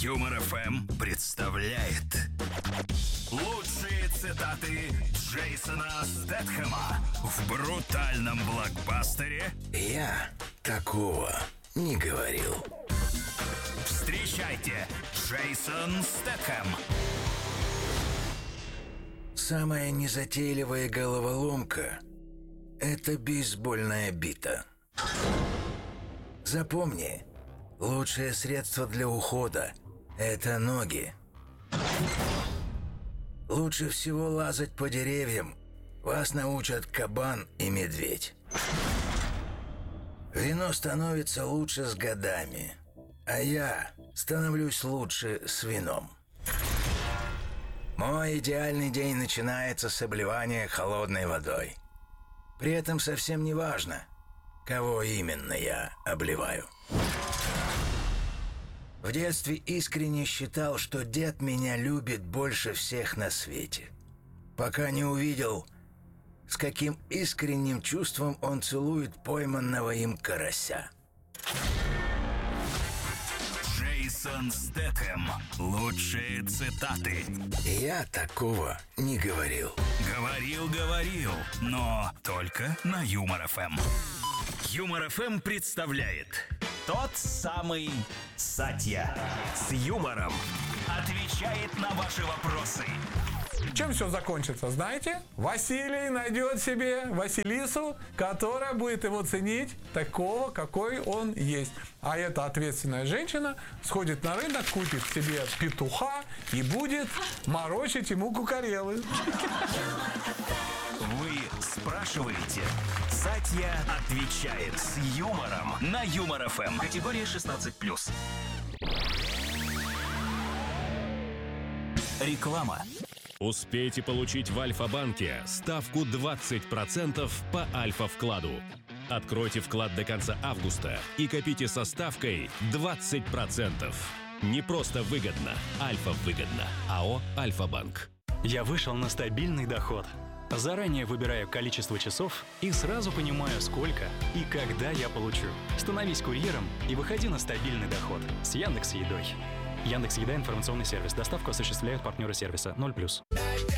Юмор ФМ представляет лучшие цитаты Джейсона Стэтхэма в брутальном блокбастере «Я такого не говорил». Встречайте, Джейсон Стэтхэм. Самая незатейливая головоломка — это бейсбольная бита. Запомни, лучшее средство для ухода — это ноги. Лучше всего лазать по деревьям. Вас научат кабан и медведь. Вино становится лучше с годами, а я становлюсь лучше с вином. Мой идеальный день начинается с обливания холодной водой. При этом совсем не важно, кого именно я обливаю. В детстве искренне считал, что дед меня любит больше всех на свете, пока не увидел, с каким искренним чувством он целует пойманного им карася. Джейсон Стэтхэм. Лучшие цитаты. Я такого не говорил. Говорил, но только на Юмор ФМ. Юмор ФМ представляет тот самый Сатья с юмором отвечает на ваши вопросы. Чем все закончится, знаете? Василий найдет себе Василису, которая будет его ценить такого, какой он есть. А эта ответственная женщина сходит на рынок, купит себе петуха и будет морочить ему кукарелы. Вы спрашиваете, Сатья отвечает с юмором на Юмор ФМ. Категория 16+. Реклама. Успейте получить в Альфа-банке ставку 20% по Альфа-вкладу. Откройте вклад до конца августа и копите со ставкой 20%. Не просто выгодно, Альфа-выгодно. АО «Альфа-банк». Я вышел на стабильный доход. Заранее выбираю количество часов и сразу понимаю, сколько и когда я получу. Становись курьером и выходи на стабильный доход с Яндекс.Едой. Яндекс.Еда — информационный сервис. Доставку осуществляют партнеры сервиса 0+.